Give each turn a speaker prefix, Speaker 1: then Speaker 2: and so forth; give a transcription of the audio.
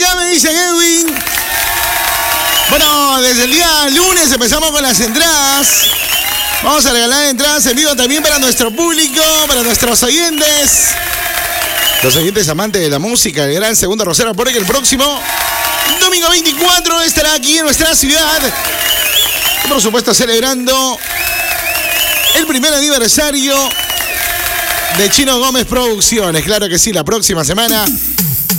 Speaker 1: acá, me dice Edwin. Bueno, desde el día lunes empezamos con las entradas. Vamos a regalar entradas en vivo también para nuestro público, para nuestros oyentes. Los oyentes amantes de la música, el gran Segundo Rosero, porque el próximo domingo 24 estará aquí en nuestra ciudad. Y por supuesto celebrando el primer aniversario de Chino Gómez Producciones. Claro que sí, la próxima semana